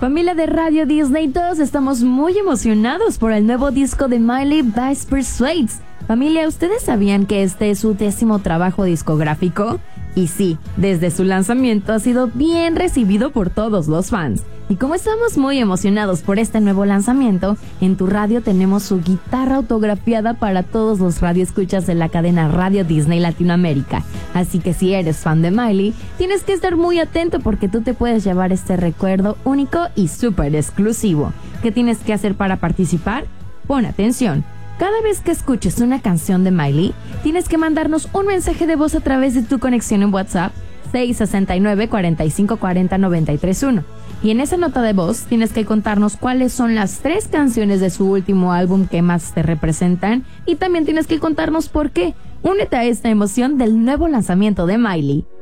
Familia de Radio Disney, todos estamos muy emocionados por el nuevo disco de Miley, Vice Persuades. Familia, ¿ustedes sabían que este es su 10º trabajo discográfico? Y sí, desde su lanzamiento ha sido bien recibido por todos los fans. Y como estamos muy emocionados por este nuevo lanzamiento, en tu radio tenemos su guitarra autografiada para todos los radioescuchas de la cadena Radio Disney Latinoamérica. Así que si eres fan de Miley, tienes que estar muy atento porque tú te puedes llevar este recuerdo único y súper exclusivo. ¿Qué tienes que hacer para participar? Pon atención. Cada vez que escuches una canción de Miley, tienes que mandarnos un mensaje de voz a través de tu conexión en WhatsApp 669-4540-931. Y en esa nota de voz tienes que contarnos cuáles son las 3 canciones de su último álbum que más te representan y también tienes que contarnos por qué. Únete a esta emoción del nuevo lanzamiento de Miley.